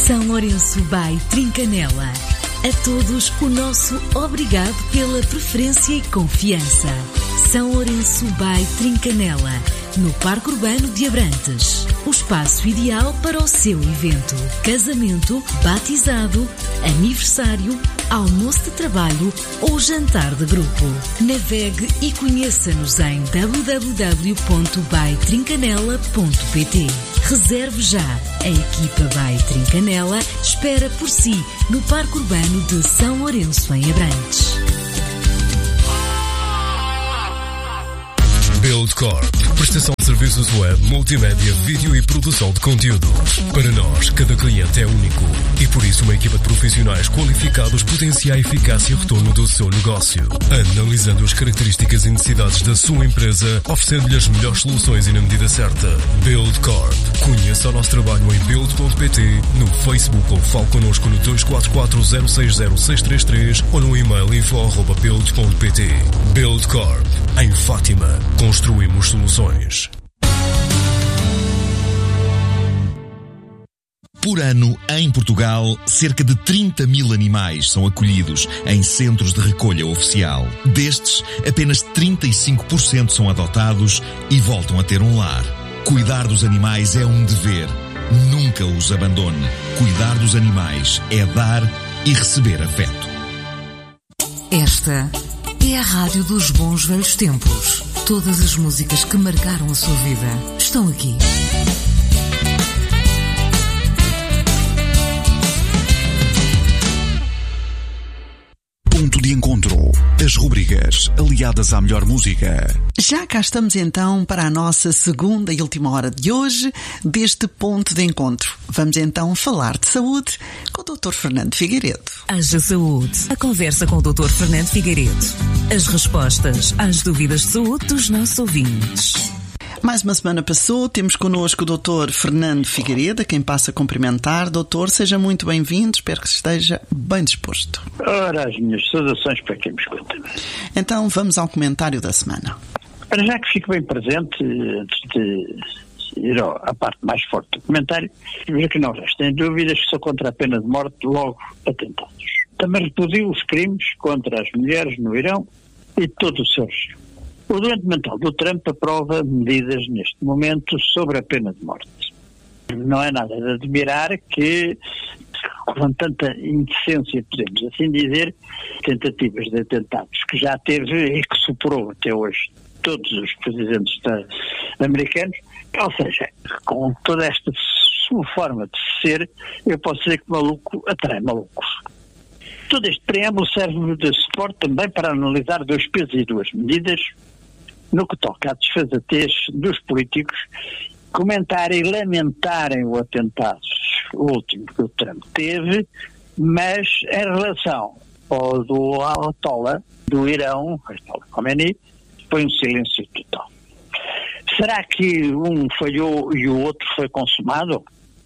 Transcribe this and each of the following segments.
São Lourenço by Trincanela. A todos o nosso obrigado pela preferência e confiança. São Lourenço by Trincanela, no Parque Urbano de Abrantes. O espaço ideal para o seu evento: casamento, batizado, aniversário, almoço de trabalho ou jantar de grupo. Navegue e conheça-nos em www.bytrincanela.pt. Reserve já. A equipa by Trincanela espera por si no Parque Urbano de São Lourenço, em Abrantes. Buildcorp, prestação de serviços web, multimédia, vídeo e produção de conteúdos. Para nós, cada cliente é único e por isso uma equipa de profissionais qualificados potencia a eficácia e retorno do seu negócio. Analisando as características e necessidades da sua empresa, oferecendo-lhe as melhores soluções e na medida certa. Buildcorp. Conheça o nosso trabalho em build.pt, no Facebook ou fale connosco no 244-060-633 ou no e-mail info@build.pt. Buildcorp. Em Fátima, construímos soluções. Por ano, em Portugal, cerca de 30 mil animais são acolhidos em centros de recolha oficial. Destes, apenas 35% são adotados e voltam a ter um lar. Cuidar dos animais é um dever. Nunca os abandone. Cuidar dos animais é dar e receber afeto. Esta é a rádio dos bons velhos tempos. Todas as músicas que marcaram a sua vida estão aqui. Ponto de encontro. As rubricas aliadas à melhor música. Já cá estamos então para a nossa segunda e última hora de hoje deste ponto de encontro. Vamos então falar de saúde com o Dr. Fernando Figueiredo. Haja Saúde. A conversa com o Dr. Fernando Figueiredo. As respostas às dúvidas de saúde dos nossos ouvintes. Mais uma semana passou, temos connosco o Dr. Fernando Figueiredo, a quem passo a cumprimentar. Doutor, seja muito bem-vindo, espero que esteja bem disposto. Ora, as minhas saudações para quem me escuta. Então vamos ao comentário da semana. Para já que fico bem presente, antes de ir à parte mais forte do comentário, veja que não restem dúvidas que sou contra a pena de morte logo atentados. Também repudio os crimes contra as mulheres no Irão e todo o seu regime. O doente mental do Trump aprova medidas neste momento sobre a pena de morte. Não é nada de admirar que, com tanta indecência, podemos assim dizer, tentativas de atentados que já teve e que superou até hoje todos os presidentes americanos, ou seja, com toda esta sua forma de ser, eu posso dizer que maluco atrai malucos. Todo este preâmbulo serve de suporte também para analisar dois pesos e duas medidas no que toca à desfazatez dos políticos comentarem e lamentarem o atentado último que o Trump teve, mas em relação ao do Ayatollah do Irão, Ayatollah Khomeini, foi um silêncio total. Será que um falhou e o outro foi consumado?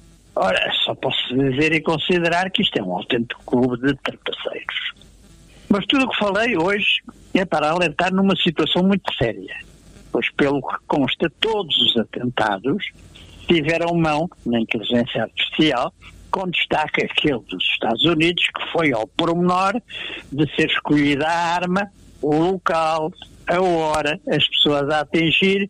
Ora, só posso dizer e considerar que isto é um autêntico clube de trapaceiros. Mas tudo o que falei hoje é para alertar numa situação muito séria, pois pelo que consta todos os atentados tiveram mão na inteligência artificial, com destaque aquele dos Estados Unidos, que foi ao pormenor de ser escolhida a arma, o local, a hora, as pessoas a atingir,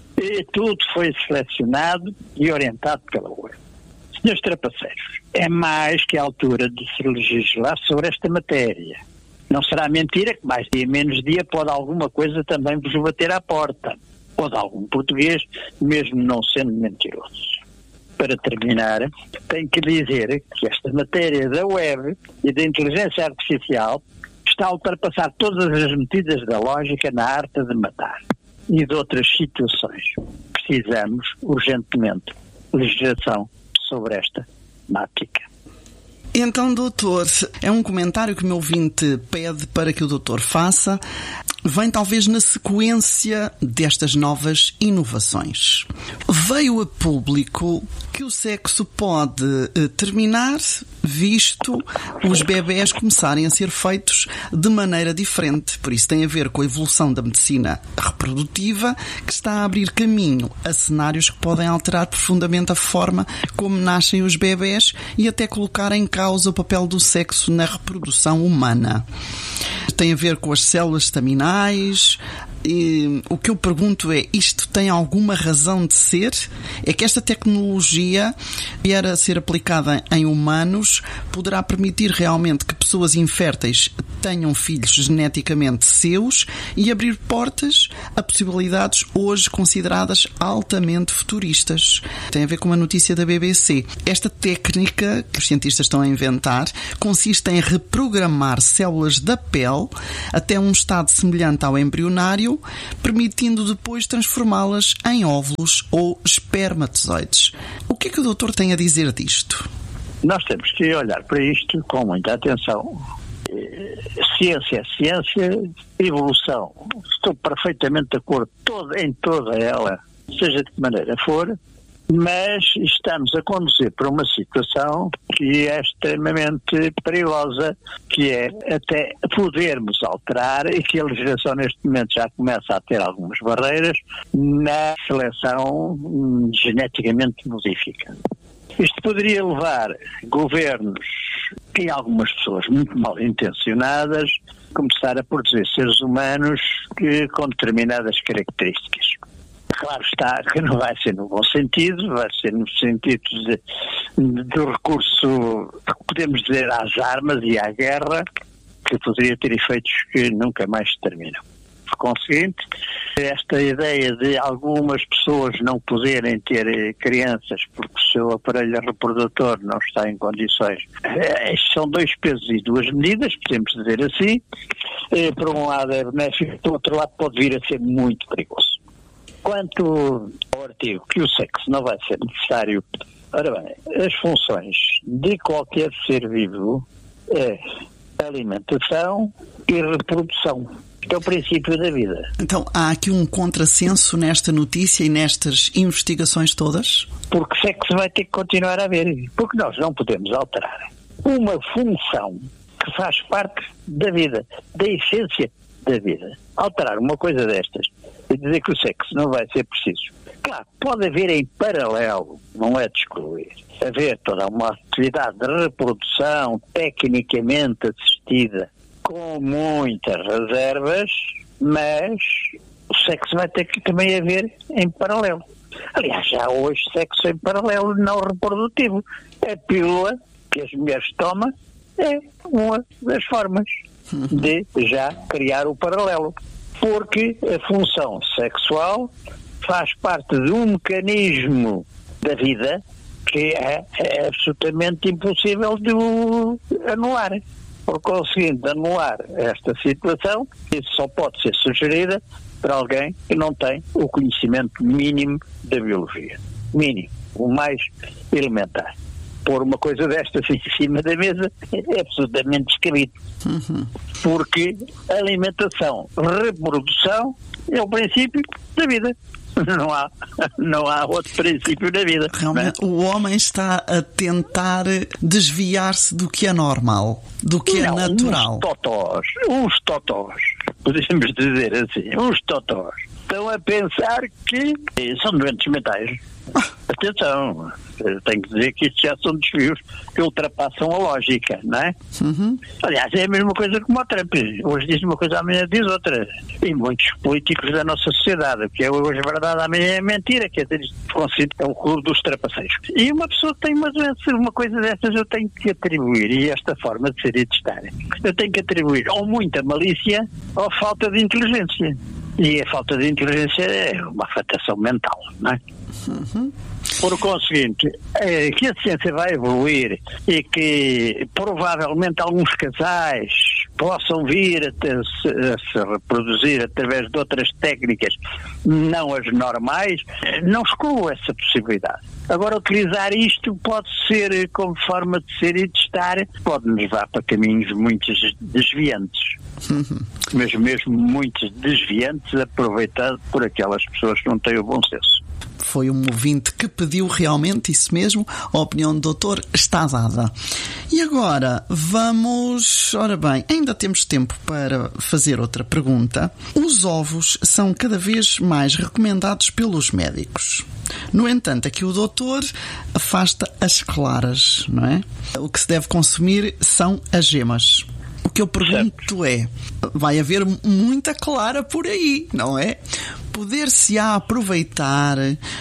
e tudo foi selecionado e orientado pela web. Senhores trapaceiros, é mais que a altura de se legislar sobre esta matéria. Não será mentira que mais dia menos dia pode alguma coisa também vos bater à porta. Ou de algum português, mesmo não sendo mentiroso. Para terminar, tenho que dizer que esta matéria da web e da inteligência artificial está a ultrapassar todas as medidas da lógica na arte de matar e de outras situações. Precisamos, urgentemente, legislação sobre esta temática. Então, doutor, é um comentário que o meu ouvinte pede para que o doutor faça. vem talvez na sequência destas novas inovações. Veio a público que o sexo pode terminar visto os bebés começarem a ser feitos de maneira diferente. Por isso tem a ver com a evolução da medicina reprodutiva, que está a abrir caminho a cenários que podem alterar profundamente a forma como nascem os bebés e até colocar em causa o papel do sexo na reprodução humana. Tem a ver com as células estaminais. E o que eu pergunto é, isto tem alguma razão de ser? É que esta tecnologia, vier a ser aplicada em humanos, poderá permitir realmente que pessoas inférteis tenham filhos geneticamente seus e abrir portas a possibilidades hoje consideradas altamente futuristas. Tem a ver com uma notícia da BBC. Esta técnica que os cientistas estão a inventar consiste em reprogramar células da pele até um estado semelhante ao embrionário, permitindo depois transformá-las em óvulos ou espermatozoides. O que é que o doutor tem a dizer disto? Nós temos que olhar para isto com muita atenção. Ciência é ciência, evolução. Estou perfeitamente de acordo em toda ela, seja de que maneira for, mas estamos a conduzir para uma situação que é extremamente perigosa, que é até podermos alterar, e que a legislação neste momento já começa a ter algumas barreiras na seleção geneticamente modificada. Isto poderia levar governos e algumas pessoas muito mal intencionadas a começar a produzir seres humanos com determinadas características. Claro está que não vai ser no bom sentido, vai ser no sentido do recurso, podemos dizer, às armas e à guerra, que poderia ter efeitos que nunca mais se terminam. Por conseguinte, esta ideia de algumas pessoas não poderem ter crianças porque o seu aparelho reprodutor não está em condições, são dois pesos e duas medidas, podemos dizer assim. Por um lado é benéfico, por outro lado pode vir a ser muito perigoso. Quanto ao artigo que o sexo não vai ser necessário, ora bem, as funções de qualquer ser vivo é alimentação e reprodução. É o princípio da vida. Então, há aqui um contrassenso nesta notícia e nestas investigações todas? Porque sexo vai ter que continuar a haver. Porque nós não podemos alterar uma função que faz parte da vida, da essência da vida. Alterar uma coisa destas e dizer que o sexo não vai ser preciso. Claro, pode haver em paralelo, não é de excluir, haver toda uma atividade de reprodução tecnicamente assistida com muitas reservas, mas o sexo vai ter que também haver em paralelo. Aliás, já há hoje sexo em paralelo não reprodutivo. A pílula que as mulheres tomam é uma das formas de já criar o paralelo. Porque a função sexual faz parte de um mecanismo da vida que é absolutamente impossível de o anular. Por conseguinte, anular esta situação, isso só pode ser sugerida para alguém que não tem o conhecimento mínimo da biologia. Mínimo, o mais elementar. Pôr uma coisa destas em cima da mesa é absolutamente descabido. Porque alimentação, reprodução é o princípio da vida. Não há outro princípio na vida. Realmente, o homem está a tentar desviar-se do que é normal, do que é natural. Uns totós, podemos dizer assim, uns totós, estão a pensar que são doentes mentais. Atenção, eu tenho que dizer que isto já são desvios que ultrapassam a lógica, não é? Aliás, é a mesma coisa como o Trump. Hoje diz uma coisa, amanhã diz outra. E muitos políticos da nossa sociedade, que é hoje verdade, amanhã é mentira, quer dizer, é o clube dos trapaceiros. E uma pessoa tem uma doença, uma coisa dessas eu tenho que atribuir, e esta forma de ser e de estar, eu tenho que atribuir ou muita malícia ou falta de inteligência. E a falta de inteligência é uma afetação mental, não é? Por conseguinte, que a ciência vai evoluir e que provavelmente alguns casais possam vir a se reproduzir através de outras técnicas, não as normais, não excluo essa possibilidade. Agora, utilizar isto pode ser como forma de ser e de estar, pode nos levar para caminhos muito desviantes. mas mesmo muitos desviantes aproveitados por aquelas pessoas que não têm o bom senso. Foi um ouvinte que pediu realmente isso mesmo. A opinião do doutor está dada. E agora vamos... Ora bem, ainda temos tempo para fazer outra pergunta. Os ovos são cada vez mais recomendados pelos médicos. No entanto, aqui o doutor afasta as claras, não é? O que se deve consumir são as gemas. O que eu pergunto é, vai haver muita clara por aí, não é? Poder-se-á aproveitar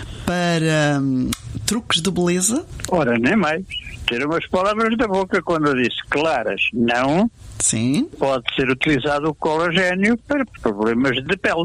para truques de beleza? Ora, nem mais. Ter umas palavras da boca quando eu disse claras, não. Sim. Pode ser utilizado o colagênio para problemas de pele.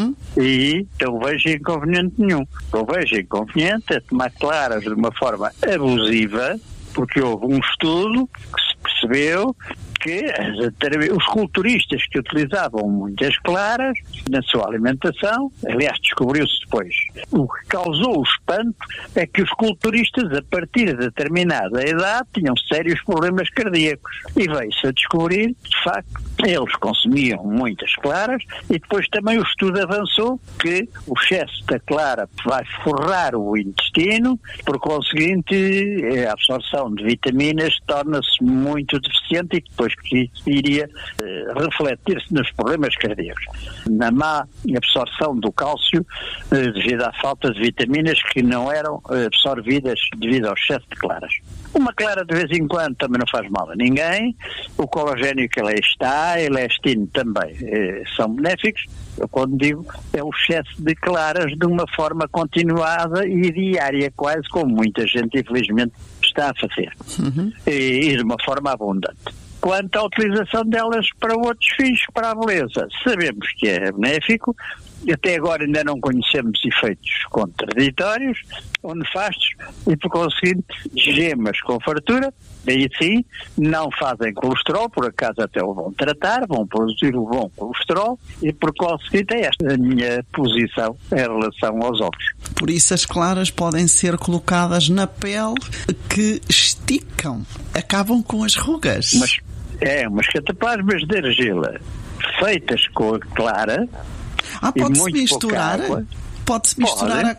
E não vejo inconveniente nenhum. O que eu vejo inconveniente é tomar claras de uma forma abusiva, porque houve um estudo que se percebeu que os culturistas que utilizavam muitas claras na sua alimentação, aliás, descobriu-se depois, o que causou o espanto é que os culturistas, a partir de determinada idade, tinham sérios problemas cardíacos. E veio-se a descobrir, de facto, eles consumiam muitas claras e depois também o estudo avançou que o excesso da clara vai forrar o intestino, por conseguinte, a absorção de vitaminas torna-se muito deficiente e depois que iria refletir-se nos problemas cardíacos. Na má absorção do cálcio devido à falta de vitaminas que não eram absorvidas devido ao excesso de claras. Uma clara de vez em quando também não faz mal a ninguém. O colagênio que ela está, a elastina também são benéficos. Eu quando digo é o excesso de claras de uma forma continuada e diária, quase como muita gente infelizmente está a fazer. E de uma forma abundante. Quanto à utilização delas para outros fins, para a beleza, sabemos que é benéfico. Até agora ainda não conhecemos efeitos contraditórios ou nefastos e, por conseguinte, gemas com fartura, aí sim, não fazem colesterol, por acaso até o vão tratar, vão produzir o bom colesterol e, por conseguinte, é esta a minha posição em relação aos ovos. Por isso as claras podem ser colocadas na pele que esticam, acabam com as rugas. Umas cataplasmas de argila feitas com a clara. Pode-se misturar? Pode-se misturar?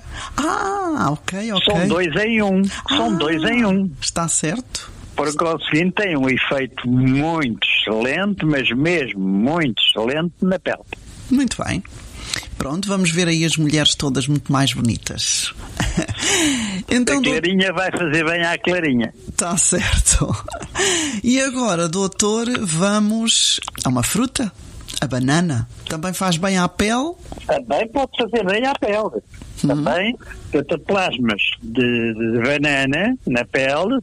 Ok. São dois em um. Está certo. Por conseguinte, tem um efeito muito excelente, mas mesmo muito excelente na pele. Muito bem. Pronto, vamos ver aí as mulheres todas muito mais bonitas. Então, a clarinha vai fazer bem à clarinha. Está certo. E agora, doutor, vamos a uma fruta? A banana também faz bem à pele? Também pode fazer bem à pele. Também, cataplasmas de banana na pele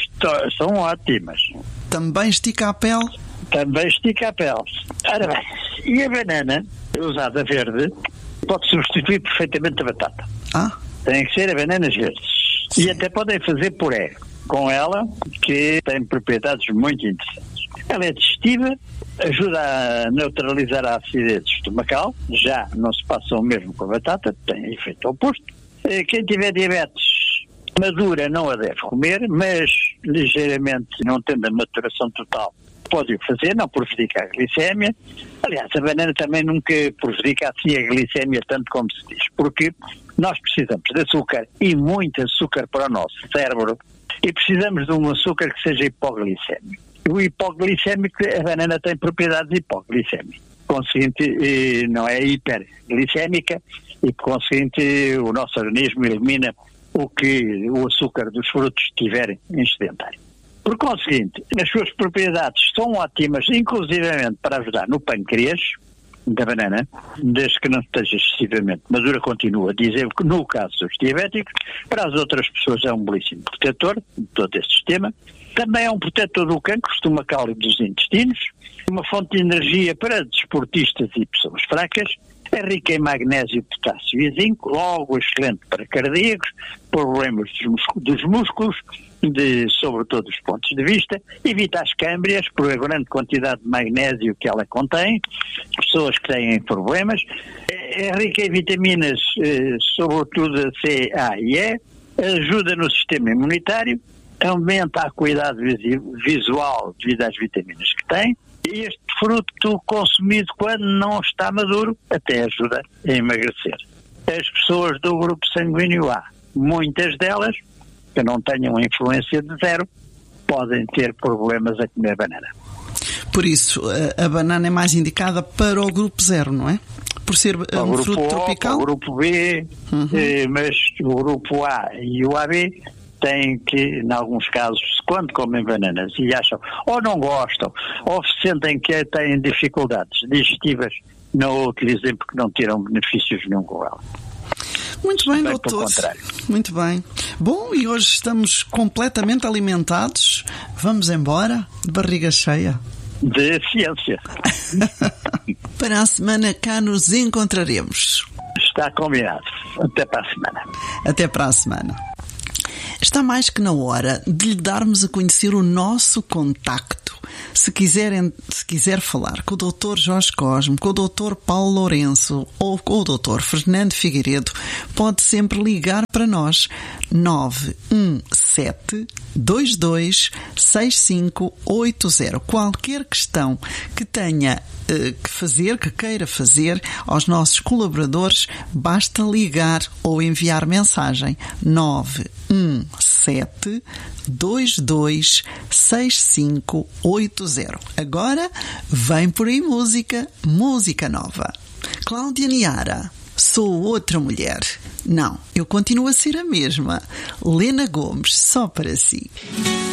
são ótimas. Também estica a pele? Também estica a pele. Ora bem, e a banana, usada verde, pode substituir perfeitamente a batata. Tem que ser a bananas verdes. Sim. E até podem fazer puré com ela, que tem propriedades muito interessantes. Ela é digestiva, ajuda a neutralizar a acidez estomacal, já não se passa o mesmo com a batata, tem efeito oposto. Quem tiver diabetes madura não a deve comer, mas ligeiramente não tendo a maturação total pode o fazer, não prejudica a glicémia. Aliás, a banana também nunca prejudica assim a glicémia tanto como se diz, porque nós precisamos de açúcar e muito açúcar para o nosso cérebro e precisamos de um açúcar que seja hipoglicémico. O hipoglicémico, a banana tem propriedades hipoglicémicas. Conseguinte, não é hiperglicémica e, por conseguinte, o nosso organismo elimina o que o açúcar dos frutos tiverem em excedentário. Por conseguinte, as suas propriedades são ótimas, inclusivamente para ajudar no pâncreas da banana, desde que não esteja excessivamente madura, continua a dizer que no caso dos diabéticos, para as outras pessoas é um belíssimo protetor de todo este sistema. Também é um protetor do cancro estomacal e dos intestinos, uma fonte de energia para desportistas e pessoas fracas, é rica em magnésio, potássio e zinco, logo excelente para cardíacos, problemas dos músculos, sobre todos os pontos de vista, evita as câmbrias por a grande quantidade de magnésio que ela contém, pessoas que têm problemas, é rica em vitaminas, sobretudo a C, A e E, ajuda no sistema imunitário, aumenta a acuidade visual devido às vitaminas que tem, e este fruto consumido quando não está maduro até ajuda a emagrecer. As pessoas do grupo sanguíneo A, muitas delas, que não tenham influência de 0, podem ter problemas a comer banana. Por isso, a banana é mais indicada para o grupo 0, não é? Por ser um fruto tropical? O grupo B, mas o grupo A e o AB têm que, em alguns casos, quando comem bananas e acham, ou não gostam, ou sentem que têm dificuldades digestivas, não a utilizem porque não tiram benefícios nenhum com ela. Muito bem, doutor. Muito bem. Bom, e hoje estamos completamente alimentados. Vamos embora, de barriga cheia. De ciência. Para a semana cá nos encontraremos. Está combinado. Até para a semana. Até para a semana. Está mais que na hora de lhe darmos a conhecer o nosso contacto. Se quiser falar com o Dr. Jorge Cosme, com o Dr. Paulo Lourenço ou com o Dr. Fernando Figueiredo, pode sempre ligar para nós 917 22 6580. Qualquer questão que tenha que queira fazer aos nossos colaboradores, basta ligar ou enviar mensagem 917 22 6580. Agora vem por aí música nova. Cláudia Niara, sou outra mulher. Não, eu continuo a ser a mesma. Lena Gomes, só para si.